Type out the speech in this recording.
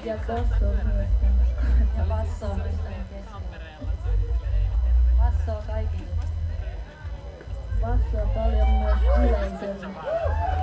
Ja basso myös. Ja basso on myös keskellä. Basso kaikille. Basso on paljon myös yleisölle.